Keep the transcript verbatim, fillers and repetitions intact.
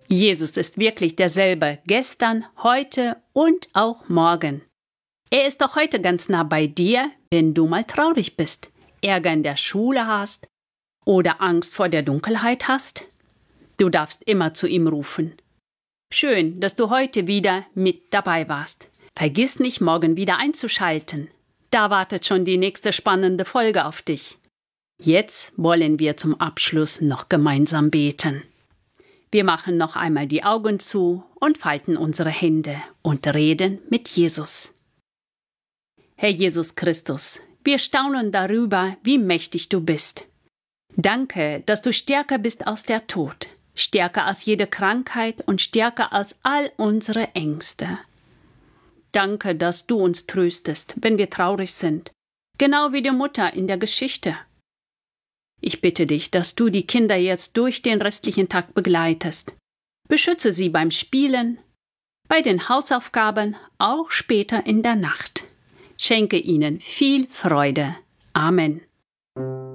Jesus ist wirklich derselbe, gestern, heute und auch morgen. Er ist auch heute ganz nah bei dir, wenn du mal traurig bist, Ärger in der Schule hast oder Angst vor der Dunkelheit hast. Du darfst immer zu ihm rufen. Schön, dass du heute wieder mit dabei warst. Vergiss nicht, morgen wieder einzuschalten. Da wartet schon die nächste spannende Folge auf dich. Jetzt wollen wir zum Abschluss noch gemeinsam beten. Wir machen noch einmal die Augen zu und falten unsere Hände und reden mit Jesus. Herr Jesus Christus, wir staunen darüber, wie mächtig du bist. Danke, dass du stärker bist als der Tod, stärker als jede Krankheit und stärker als all unsere Ängste. Danke, dass du uns tröstest, wenn wir traurig sind, genau wie die Mutter in der Geschichte. Ich bitte dich, dass du die Kinder jetzt durch den restlichen Tag begleitest. Beschütze sie beim Spielen, bei den Hausaufgaben, auch später in der Nacht. Schenke ihnen viel Freude. Amen.